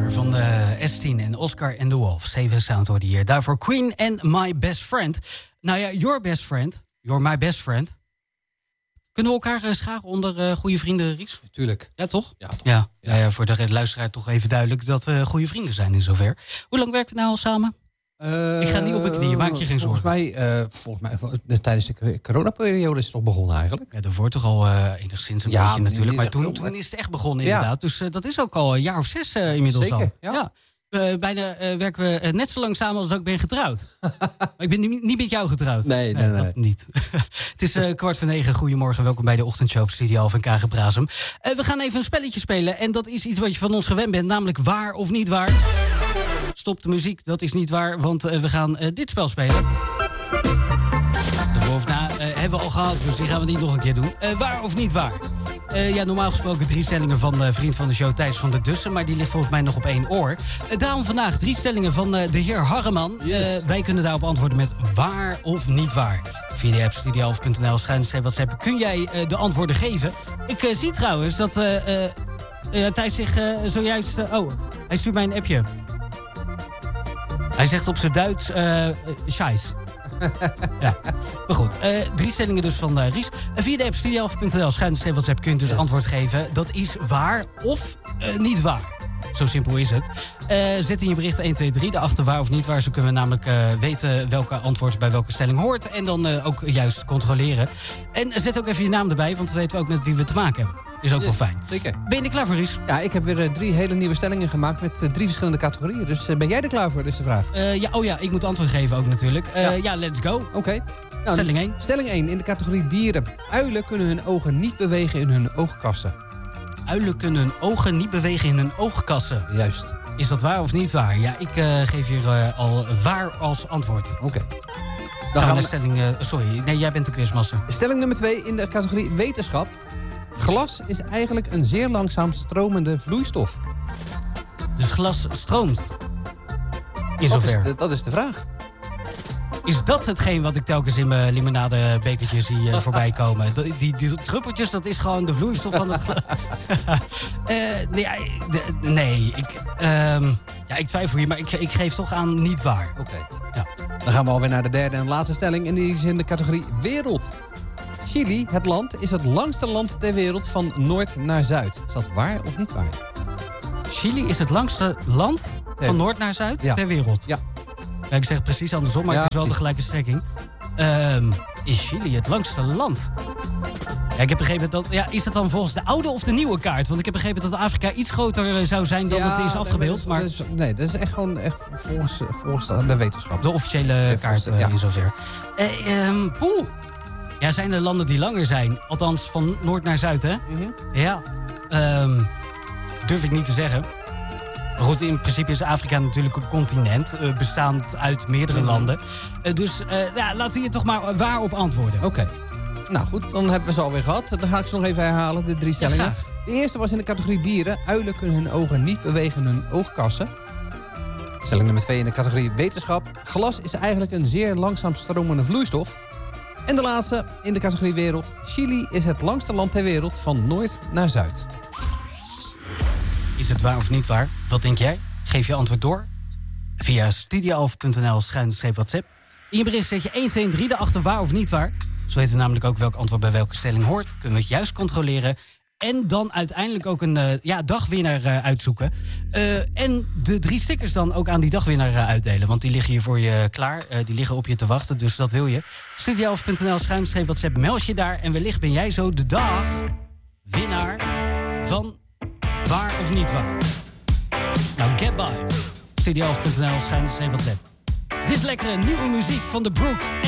Together van S10 en Oscar and the Wolf. 7 sound hoorde hier. Daarvoor Queen and My Best Friend. Nou ja, your best friend. You're my best friend. Kunnen we elkaar scharen onder goede vrienden, Ries? Tuurlijk. Ja, toch? Ja, toch. Ja, voor de luisteraar toch even duidelijk dat we goede vrienden zijn in zover. Hoe lang werken we nou al samen? Ik ga niet op mijn knieën, maak je geen zorgen. Volgens mij tijdens de coronaperiode is het toch begonnen eigenlijk? Ja, dat wordt toch al enigszins een beetje natuurlijk. Maar toen is het echt begonnen inderdaad. Dus dat is ook al een jaar of 6 inmiddels Zeker, al. Ja. Bijna werken we net zo lang samen als dat ik ben getrouwd. Maar ik ben niet met jou getrouwd. Nee. Dat niet. Het is 8:45. Goedemorgen, welkom bij de ochtendshow op Studio Alphen en K. Brasem. We gaan even een spelletje spelen. En dat is iets wat je van ons gewend bent. Namelijk waar of niet waar. Stop de muziek, dat is niet waar. Want we gaan dit spel spelen. De voor of na hebben we al gehad, dus die gaan we niet nog een keer doen. Waar of niet waar? Normaal gesproken 3 stellingen van vriend van de show Thijs van der Dussen. Maar die ligt volgens mij nog op 1 oor. Daarom vandaag 3 stellingen van de heer Harreman. Yes. Wij kunnen daarop antwoorden met waar of niet waar. Via de app studioalf.nl/WhatsApp kun jij de antwoorden geven. Ik zie trouwens dat Thijs zich zojuist... hij stuurt mij een appje. Hij zegt op zijn Duits scheis. Ja, maar goed. 3 stellingen dus van Ries. Via de app studioalf.nl/WhatsApp kun je dus antwoord geven. Dat is waar of niet waar. Zo simpel is het. Zet in je bericht 1, 2, 3 daarachter waar of niet waar. Zo kunnen we namelijk weten welke antwoord bij welke stelling hoort. En dan ook juist controleren. En zet ook even je naam erbij, want dan weten we ook met wie we te maken hebben. Is ook wel fijn. Zeker. Ben je er klaar voor, Ries? Ja, ik heb weer 3 hele nieuwe stellingen gemaakt met 3 verschillende categorieën. Dus ben jij er klaar voor, is de vraag. Ik moet antwoord geven ook natuurlijk. Let's go. Oké. Stelling 1. Stelling 1 in de categorie dieren. Uilen kunnen hun ogen niet bewegen in hun oogkassen. Uilen kunnen hun ogen niet bewegen in hun oogkassen. Juist. Is dat waar of niet waar? Ja, ik geef hier al waar als antwoord. Oké. Dan gaan we stelling... jij bent de quizmaster. Stelling nummer 2 in de categorie wetenschap. Glas is eigenlijk een zeer langzaam stromende vloeistof. Dus glas stroomt? In zover. Dat is de vraag. Is dat hetgeen wat ik telkens in mijn limonadebekertje zie voorbij komen? Die druppeltjes, dat is gewoon de vloeistof van het glas. Ik twijfel hier, maar ik geef toch aan niet waar. Oké. Ja. Dan gaan we alweer naar de derde en laatste stelling. En die is in de categorie wereld. Chili, het land, is het langste land ter wereld van noord naar zuid. Is dat waar of niet waar? Chili is het langste land van noord naar zuid ter wereld? Ja. Ja, ik zeg precies andersom, maar het is wel de gelijke strekking. Is Chili het langste land? Ja, ik heb begrepen dat... Ja, is dat dan volgens de oude of de nieuwe kaart? Want ik heb begrepen dat Afrika iets groter zou zijn dan het is afgebeeld. Dat is echt gewoon volgens de wetenschap. De officiële kaart in zover. Ja, zijn er landen die langer zijn? Althans, van noord naar zuid, hè? Mm-hmm. Ja. Durf ik niet te zeggen. Maar goed, in principe is Afrika natuurlijk een continent. Bestaand uit meerdere landen. Laten we hier toch maar waar op antwoorden. Oké. Nou goed, dan hebben we ze alweer gehad. Dan ga ik ze nog even herhalen, de 3 stellingen. Ja, de eerste was in de categorie dieren. Uilen kunnen hun ogen niet bewegen in hun oogkassen. Stelling nummer 2 in de categorie wetenschap. Glas is eigenlijk een zeer langzaam stromende vloeistof. En de laatste in de categorie wereld. Chili is het langste land ter wereld van noord naar zuid. Is het waar of niet waar? Wat denk jij? Geef je antwoord door via studioalf.nl/WhatsApp. In je bericht zet je 1, 2 en 3 daarachter waar of niet waar. Zo weten we namelijk ook welk antwoord bij welke stelling hoort. Kunnen we het juist controleren. En dan uiteindelijk ook een dagwinnaar uitzoeken. En de 3 stickers dan ook aan die dagwinnaar uitdelen. Want die liggen hier voor je klaar. Die liggen op je te wachten, dus dat wil je. Studioalf.nl/WhatsApp, meld je daar. En wellicht ben jij zo de dagwinnaar van waar of niet waar. Nou, get by. Studioalf.nl/WhatsApp. Dit is lekkere nieuwe muziek van The Brook.